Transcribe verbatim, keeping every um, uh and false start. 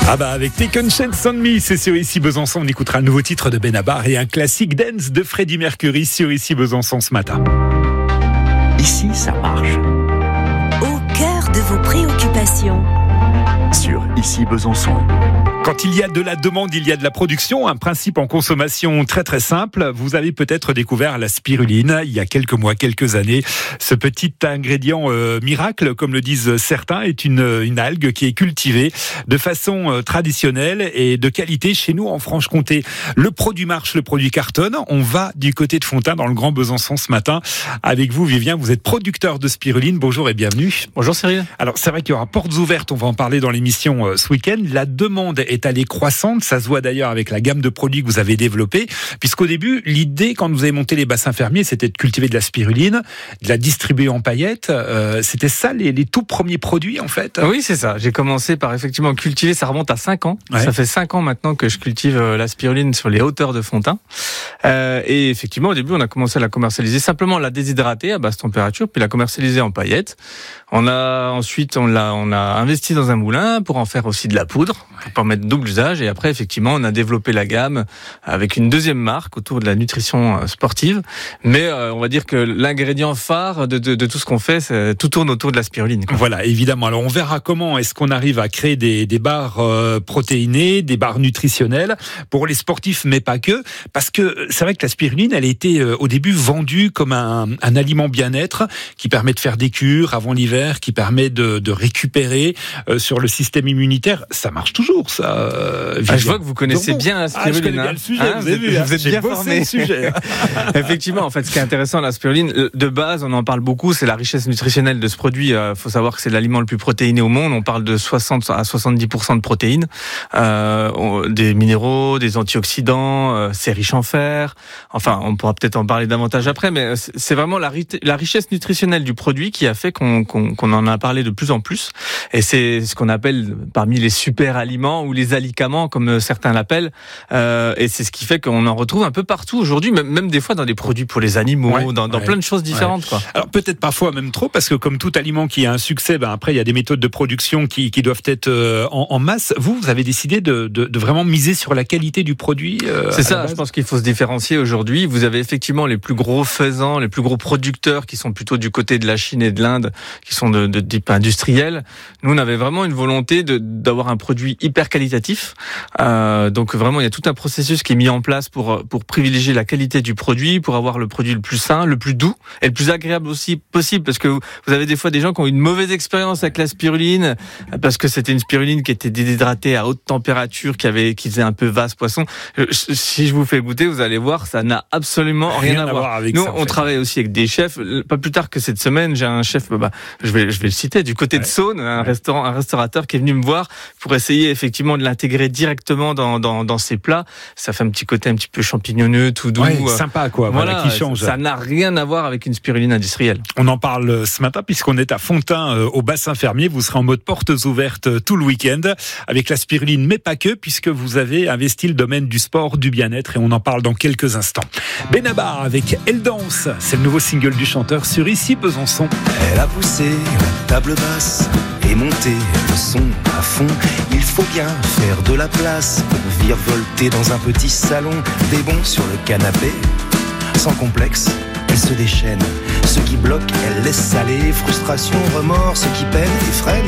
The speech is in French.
Ah bah avec Taken Chance on Me, c'est sur Ici Besançon, on écoutera un nouveau titre de Benabar et un classique dance de Freddie Mercury sur Ici Besançon ce matin. Ici, ça marche. Au cœur de vos préoccupations. Sur Ici Besançon. Quand il y a de la demande, il y a de la production. Un principe en consommation très très simple. Vous avez peut-être découvert la spiruline il y a quelques mois, quelques années. Ce petit ingrédient euh, miracle, comme le disent certains, est une, une algue qui est cultivée de façon euh, traditionnelle et de qualité chez nous en Franche-Comté. Le produit marche, le produit cartonne. On va du côté de Fontaine dans le Grand Besançon ce matin. Avec vous, Vivien, vous êtes producteur de spiruline. Bonjour et bienvenue. Bonjour Cyril. Alors c'est vrai qu'il y aura portes ouvertes, on va en parler dans l'émission euh, ce week-end. La demande est allée croissante, ça se voit d'ailleurs avec la gamme de produits que vous avez développée, puisqu'au début, l'idée, quand vous avez monté les bassins fermiers, c'était de cultiver de la spiruline, de la distribuer en paillettes, euh, c'était ça les, les tout premiers produits en fait. Oui, c'est ça, j'ai commencé par effectivement cultiver, ça remonte à cinq ans, ouais. Ça fait cinq ans maintenant que je cultive la spiruline sur les hauteurs de Fontaine, euh, et effectivement au début on a commencé à la commercialiser, simplement la déshydrater à basse température, puis la commercialiser en paillettes. On a ensuite, on l'a, on a investi dans un moulin pour en faire aussi de la poudre, pour permettre double usage. Et après, effectivement, on a développé la gamme avec une deuxième marque autour de la nutrition sportive. Mais euh, on va dire que l'ingrédient phare de, de, de tout ce qu'on fait, c'est, tout tourne autour de la spiruline, quoi. Voilà, évidemment. Alors, on verra comment est-ce qu'on arrive à créer des, des barres euh, protéinées, des barres nutritionnelles pour les sportifs, mais pas que. Parce que c'est vrai que la spiruline, elle a été euh, au début vendue comme un, un aliment bien-être qui permet de faire des cures avant l'hiver, qui permet de, de récupérer euh, sur le système immunitaire. Ça marche toujours, ça. Euh, ah, je vois que vous connaissez bon. bien la spiruline. Ah, je connais bien le sujet, hein, vous avez vu. Vous êtes J'ai bien bossé formé. Le sujet. Effectivement, en fait, ce qui est intéressant, la spiruline, de base, on en parle beaucoup, c'est la richesse nutritionnelle de ce produit. Il euh, faut savoir que c'est l'aliment le plus protéiné au monde. On parle de soixante à soixante-dix pour cent de protéines, euh, des minéraux, des antioxydants, euh, c'est riche en fer. Enfin, on pourra peut-être en parler davantage après, mais c'est vraiment la, la richesse nutritionnelle du produit qui a fait qu'on, qu'on qu'on en a parlé de plus en plus, et c'est ce qu'on appelle parmi les super aliments ou les alicaments comme certains l'appellent, euh, et c'est ce qui fait qu'on en retrouve un peu partout aujourd'hui, même, même des fois dans des produits pour les animaux, ouais, dans, dans ouais. plein de choses différentes, ouais. quoi. Alors peut-être parfois même trop, parce que comme tout aliment qui a un succès, ben après il y a des méthodes de production qui, qui doivent être euh, en, en masse. Vous, vous avez décidé de, de, de vraiment miser sur la qualité du produit. Euh, c'est ça, je pense qu'il faut se différencier aujourd'hui. Vous avez effectivement les plus gros faisans, les plus gros producteurs qui sont plutôt du côté de la Chine et de l'Inde, qui sont de, de type industriel. Nous, on avait vraiment une volonté de, d'avoir un produit hyper qualitatif. Euh, donc vraiment, il y a tout un processus qui est mis en place pour pour privilégier la qualité du produit, pour avoir le produit le plus sain, le plus doux et le plus agréable aussi possible. Parce que vous, vous avez des fois des gens qui ont une mauvaise expérience avec la spiruline, parce que c'était une spiruline qui était déshydratée à haute température, qui avait qui faisait un peu vase poisson. Si je vous fais goûter, vous allez voir, ça n'a absolument rien, rien à, à voir. voir avec Nous, ça, on fait. travaille aussi avec des chefs. Pas plus tard que cette semaine, j'ai un chef, bah, je vais je vais le citer, du côté ouais. de Saône, un restaurant, un restaurateur qui est venu me voir pour essayer effectivement de l'intégrer directement dans dans dans ses plats. Ça fait un petit côté un petit peu champignonneux, tout doux, ouais, sympa quoi, voilà, voilà, qui change. Ça n'a rien à voir avec une spiruline industrielle. On en parle ce matin puisqu'on est à Fontaine euh, au bassin fermier. Vous serez en mode portes ouvertes tout le week-end avec la spiruline, mais pas que, puisque vous avez investi le domaine du sport, du bien-être, et on en parle dans quelques instants. Benabar avec Elle danse, c'est le nouveau single du chanteur sur Ici Besançon. Elle a poussé la table basse et monté le son à fond. Il faut bien faire de la place pour virevolter dans un petit salon. Des bons sur le canapé, sans complexe, elle se déchaîne. Ce qui bloque, elle laisse aller. Frustration, remords, ce qui peine et freine.